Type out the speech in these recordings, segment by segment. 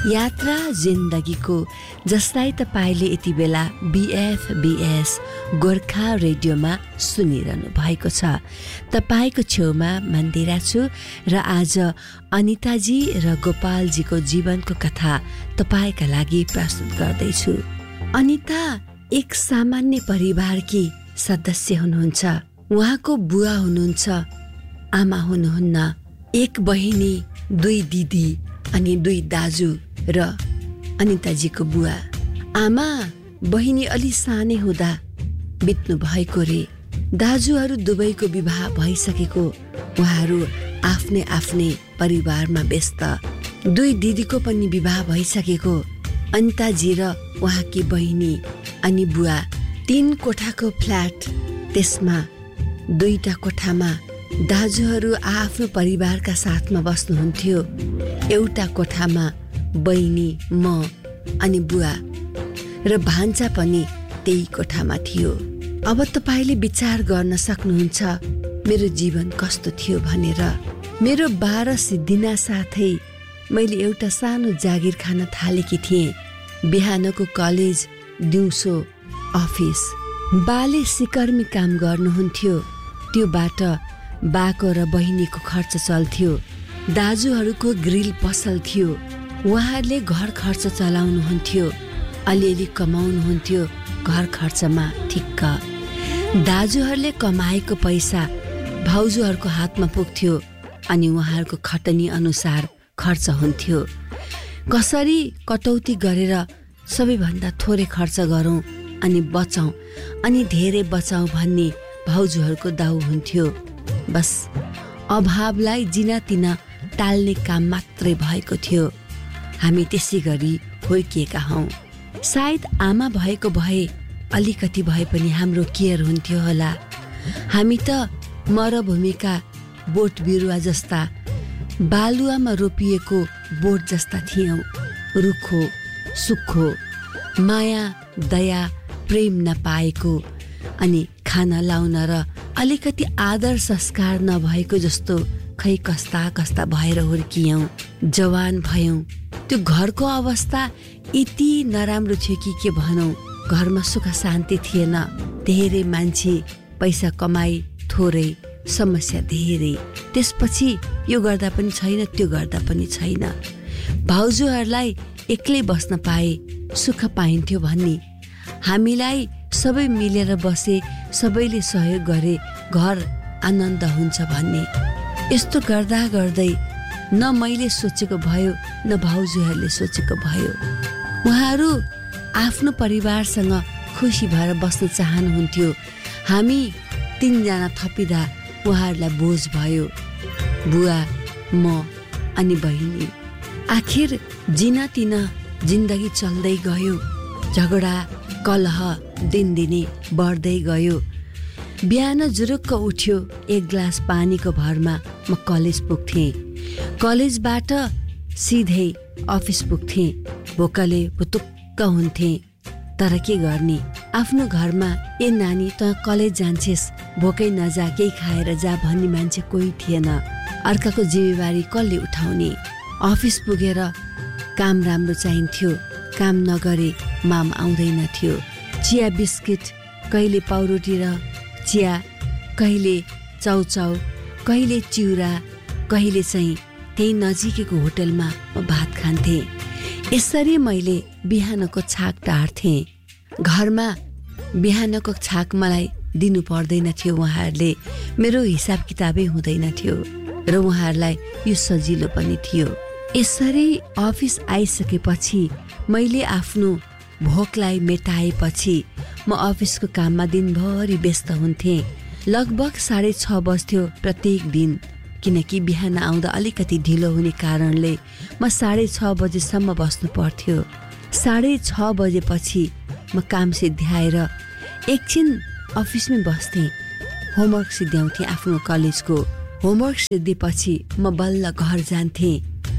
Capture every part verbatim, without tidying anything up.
यात्रा जिन्दगीको, जसलाई तपाईँले यति बेला बिएफबिएस गोर्खा रेडियोमा सुनिरहनु भएको छ। तपाईँको छेउमा मन्दिरा छु र आज अनिताजी र गोपालजीको जीवनको कथा तपाईँका लागि प्रस्तुत गर्दैछु। अनिता एक सामान्य परिवारकी सदस्य हुनुहुन्छ। उहाँको बुवा हुनुहुन्छ, आमा हुनुहुन्न, एक बहिनी, दुई दिदी अनि दुई दाजु र अनिताजीको बुवा। आमा बहिनी अलि सानै हुँदा बित्नु भएको रे। दाजुहरू दुवैको विवाह भइसकेको, उहाँहरू आफ्नै आफ्नै परिवारमा व्यस्त। दुई दिदीको पनि विवाह भइसकेको। अनिताजी र उहाँकी बहिनी अनि बुवा तीन कोठाको फ्ल्याट, त्यसमा दुईटा कोठामा दाजुहरू आफ्नो परिवारका साथमा बस्नुहुन्थ्यो। एउटा कोठामा बहिनी, म अनि बुवा र भान्जा पनि त्यही कोठामा थियो। अब तपाईँले विचार गर्न सक्नुहुन्छ मेरो जीवन कस्तो थियो भनेर। मेरो बाह्र सिद्धिना साथै मैले एउटा सानो जागिर खान थालेकी थिएँ। बिहानको कलेज, दिउँसो अफिस। बाले सिकर्मी काम गर्नुहुन्थ्यो, त्योबाट बाको र बहिनीको खर्च चल्थ्यो। दाजुहरूको ग्रिल पसल थियो, उहाँहरूले घर खर्च चलाउनुहुन्थ्यो। अलिअलि कमाउनुहुन्थ्यो घर खर्चमा ठिक्क। दाजुहरूले कमाएको पैसा भाउजूहरूको हातमा पुग्थ्यो अनि उहाँहरूको खटनी अनुसार खर्च हुन्थ्यो। कसरी कटौती गरेर सबैभन्दा थोरै खर्च गरौँ अनि बचाउँ अनि धेरै बचाउँ भन्ने भाउजूहरूको दाउ हुन्थ्यो। बस अभावलाई जिनातिना टाल्ने काम मात्रै भएको थियो। हामी त्यसै गरी हुर्किएका हौँ। सायद आमा भएको भए अलिकति भए पनि हाम्रो केयर हुन्थ्यो होला। हामी त मरुभूमिका बोट बिरुवा जस्ता, बालुवामा रोपिएको बोट जस्ता थियौँ। रुखो, सुक्खो, माया दया प्रेम नपाएको अनि खाना लाउन र अलिकति आदर संस्कार नभएको जस्तो खै कस्ता कस्ता भएर हुर्कियौँ। जवान भयौँ। त्यो घरको अवस्था यति नराम्रो थियो कि के भनौँ। घरमा सुख शान्ति थिएन। धेरै मान्छे, पैसा कमाई थोरै, समस्या धेरै। त्यसपछि यो गर्दा पनि छैन, त्यो गर्दा पनि छैन। भाउजूहरूलाई एक्लै बस्न पाए सुख पाइन्थ्यो भन्ने। हामीलाई सबै मिलेर बसे, सबैले सहयोग गरे घर आनन्द हुन्छ भन्ने। यस्तो गर्दा गर्दै न मैले सोचेको भयो न भाउजूहरूले सोचेको भयो। उहाँहरू आफ्नो परिवारसँग खुसी भएर बस्न चाहनुहुन्थ्यो। हामी तीनजना थपिँदा उहाँहरूलाई बोझ भयो। बुवा, म अनि बहिनी। आखिर जिनातिना जिन्दगी चल्दै गयो। झगडा कलह दिनदिनै बढ्दै गयो। बिहान जुरुक्क उठ्यो, एक ग्लास पानीको भरमा म कलेज पुग्थेँ। कलेजबाट सिधै अफिस पुग्थेँ। भोकले भुतुक्क हुन्थेँ, तर के गर्ने। आफ्नो घरमा ए नानी त कलेज जान्छेस्, भोकै नजा, केही खाएर जा भन्ने मान्छे कोही थिएन। अर्काको जिम्मेवारी कसले उठाउने। अफिस पुगेर काम राम्रो चाहिन्थ्यो। काम नगरे माम आउँदैन थियो। चिया बिस्किट, कहिले पाउरोटी र चिया, कहिले चाउचाउ, कहिले चिउरा, कहिले चाहिँ त्यही नजिकैको होटलमा म भात खान्थेँ। यसरी मैले बिहानको छाक टार्थेँ। घरमा बिहानको छाक मलाई दिनु पर्दैन थियो। उहाँहरूले मेरो हिसाब किताबै हुँदैन थियो र उहाँहरूलाई यो सजिलो पनि थियो। यसरी अफिस आइसकेपछि मैले आफ्नो भोकलाई मेटाएपछि म अफिसको काममा दिनभरि व्यस्त हुन्थेँ। लगभग साढे छ बज्थ्यो प्रत्येक दिन, किनकि बिहान आउँदा अलिकति ढिलो हुने कारणले म साढे छ बजेसम्म बस्नु पर्थ्यो। साढे छ बजेपछि म काम सिद्ध्याएर एकछिन अफिसमै बस्थेँ। होमवर्क सिद्ध्याउँथेँ आफ्नो कलेजको। होमवर्क सिद्धिएपछि म बल्ल घर जान्थेँ।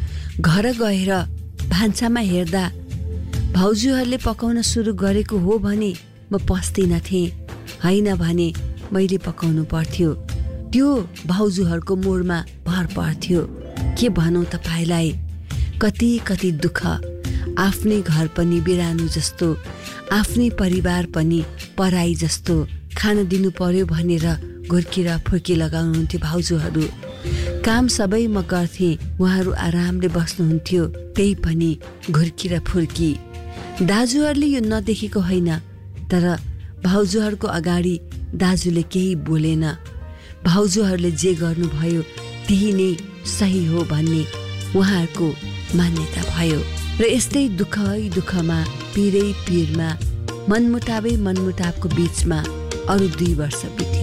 घर गएर भान्सामा हेर्दा भाउजूहरूले पकाउन सुरु गरेको हो भने म पस्दिनथेँ, होइन भने मैले पकाउनु पर्थ्यो। त्यो भाउजूहरूको मोडमा भर पर्थ्यो। के भनौँ तपाईँलाई, कति कति दुःख आफ्नै घर पनि बिरानो जस्तो, आफ्नै परिवार पनि पराई जस्तो। खान दिनु पर्यो भनेर घुर्किरा फुर्की लगाउनुहुन्थ्यो भाउजूहरू। काम सबै म गर्थेँ, उहाँहरू आरामले बस्नुहुन्थ्यो, त्यही पनि घुर्किरा फुर्की। दाजुहरूले यो नदेखेको होइन, तर भाउजूहरूको अगाडि दाजुले केही बोलेन। भाउजूहरूले जे गर्नुभयो त्यही नै सही हो भन्ने उहाँहरूको मान्यता भयो। र यस्तै दुःखै दुःखमा, पिरै पिरमा, मनमुटावै मनमुटावको बीचमा अरू दुई वर्ष बित्यो।